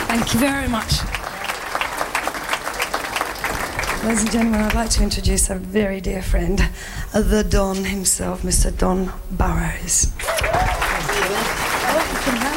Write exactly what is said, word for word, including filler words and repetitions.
Thank you very much. Ladies and gentlemen, I'd like to introduce a very dear friend, uh, the Don himself, Mister Don Burrows. Oh, you can have